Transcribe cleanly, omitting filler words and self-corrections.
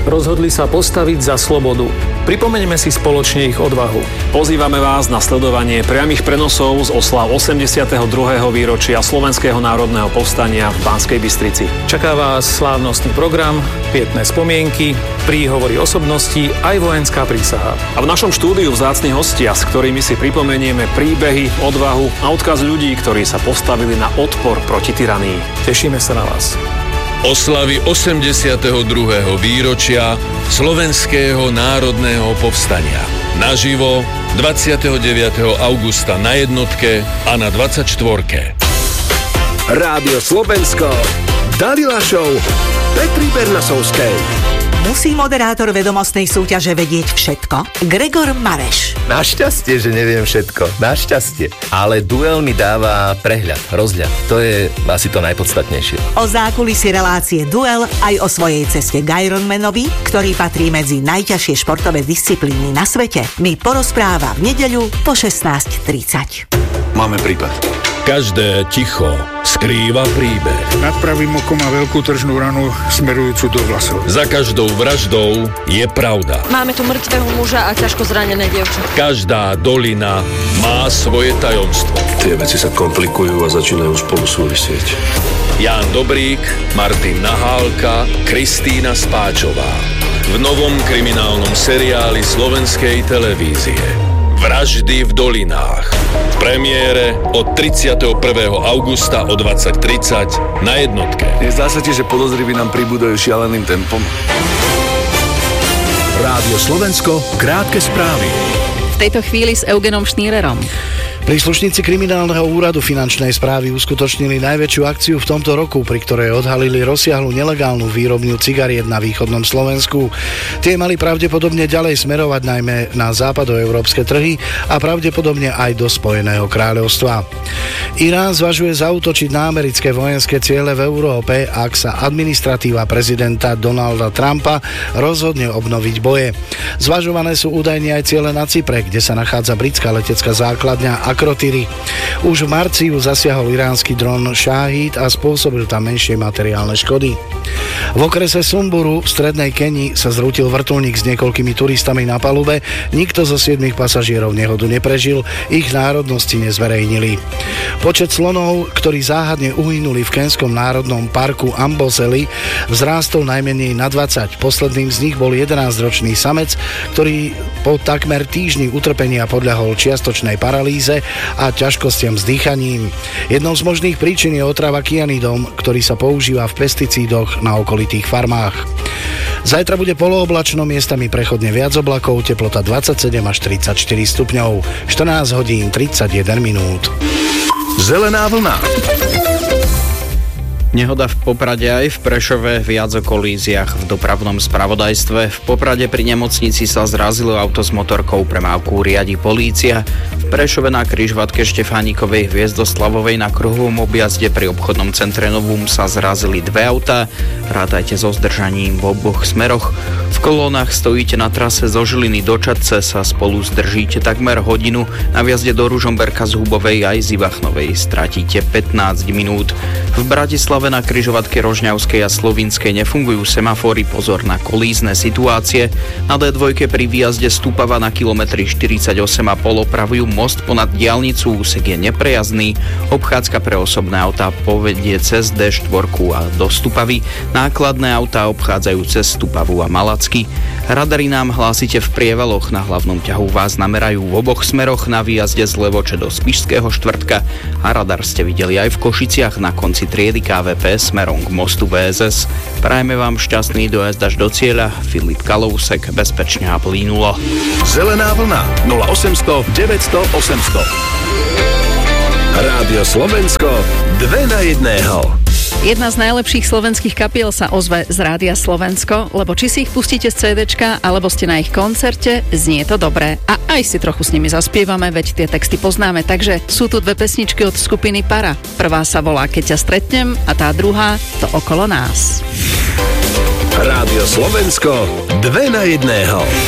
Rozhodli sa postaviť za slobodu. Pripomeňme si spoločne ich odvahu. Pozývame vás na sledovanie priamych prenosov z oslav 82. výročia Slovenského národného povstania v Banskej Bystrici. Čaká vás slávnostný program, pietné spomienky, príhovory osobností aj vojenská prísaha. A v našom štúdiu vzácni hostia, s ktorými si pripomenieme príbehy, odvahu a odkaz ľudí, ktorí sa postavili na odpor proti tyranii. Tešíme sa na vás. Oslavy 82. výročia Slovenského národného povstania. Naživo 29. augusta na Jednotke a na 24. Rádio Slovensko, Dalila Show, Petri Bernasovskej. Musí moderátor vedomostnej súťaže vedieť všetko? Gregor Mareš. Našťastie, že neviem všetko. Našťastie. Ale duel mi dáva prehľad, rozhľad. To je asi to najpodstatnejšie. O zákulisí relácie Duel aj o svojej ceste k Ironmanovi, ktorý patrí medzi najťažšie športové disciplíny na svete, mi porozpráva v nedeľu po 16:30. Máme prípad. Každé ticho skrýva príbeh. Nad pravým okom má veľkú tržnú ranu smerujúcu do vlasov. Za každou vraždou je pravda. Máme tu mŕtvého muža a ťažko zranené dievča. Každá dolina má svoje tajomstvo. Tie veci sa komplikujú a začínajú spolu súvisieť. Ján Dobrík, Martin Nahálka, Kristína Spáčová. V novom kriminálnom seriáli slovenskej televízie Vraždy v dolinách. V premiére od 31. augusta o 20:30 na Jednotke. Nezdá sa ti, že podozriví nám pribúdajú šialeným tempom? Rádio Slovensko, krátke správy. V tejto chvíli s Eugenom Štýrerom. Príslušníci kriminálneho úradu finančnej správy uskutočnili najväčšiu akciu v tomto roku, pri ktorej odhalili rozsiahlu nelegálnu výrobňu cigariet na východnom Slovensku. Tie mali pravdepodobne ďalej smerovať najmä na západoeurópske trhy a pravdepodobne aj do Spojeného kráľovstva. Irán zvažuje zaútočiť na americké vojenské ciele v Európe, ak sa administratíva prezidenta Donalda Trumpa rozhodne obnoviť boje. Zvažované sú údajne aj ciele na Cypre, kde sa nachádza britská letecká základňa Akrotyry. Už v marci ju zasiahol iránsky dron Šáhid a spôsobil tam menšie materiálne škody. V okrese Sumburu v strednej Kenii sa zrútil vrtuľník s niekoľkými turistami na palube. Nikto zo 7 pasažierov nehodu neprežil, ich národnosti nezverejnili. Počet slonov, ktorí záhadne uhynuli v Kenskom národnom parku Amboseli, vzrástol najmenej na 20. Posledným z nich bol 11-ročný samec, ktorý po takmer týždni utrpenia podľahol čiastočnej paralýze a ťažkostiam s dýchaním. Jednou z možných príčin je otrava kyanidom, ktorý sa používa v pesticídoch na okolitých farmách. Zajtra bude polooblačno, miestami prechodne viac oblakov, teplota 27 až 34 stupňov, 14 hodín 31 minút. Zelená vlna. Nehoda v Poprade aj v Prešove, viac o kolíziách v dopravnom spravodajstve. V Poprade pri nemocnici sa zrazilo auto s motorkou, premávku riadi polícia. V Prešove na križovatke Štefánikovej Hviezdoslavovej na kruhovom objazde pri obchodnom centre Novum sa zrazili 2 autá. Rátajte so zdržaním v oboch smeroch. V kolónach stojíte na trase zo Žiliny do Čadce, sa spolu zdržíte takmer hodinu. Na vjazde do Ružomberka z Hubovej aj z Ivachnovej stratíte 15 minút. V Bratislave na križovatke Rožňavskej a Slovinskej nefungujú semafóry, pozor na kolízne situácie. Na D2 pri výjazde z Tupava na kilometri 48,5 opravujú most ponad diaľnicu, úsek je neprejazdný. Obchádzka pre osobné autá povedie cez D4 a do Stupavy. Nákladné autá obchádzajú cez Stupavu a Malacky. Radary nám hlásite v prievaloch, na hlavnom ťahu vás namerajú v oboch smeroch, na výjazde z Levoče do Spišského štvrtka a radar ste videli aj v Košiciach na konci triedy KVP smerom k mostu VSS. Prajeme vám šťastný dojazd až do cieľa. Filip Kalousek, bezpečne a plynulo. Zelená vlna 0800 900 800. Rádio Slovensko 2 na 1. Jedna z najlepších slovenských kapiel sa ozve z Rádia Slovensko, lebo či si ich pustíte z CDčka, alebo ste na ich koncerte, znie to dobré. A aj si trochu s nimi zaspievame, veď tie texty poznáme. Takže sú tu 2 pesničky od skupiny Para. Prvá sa volá Keď ťa stretnem a tá druhá To okolo nás. Rádio Slovensko 2 na 1.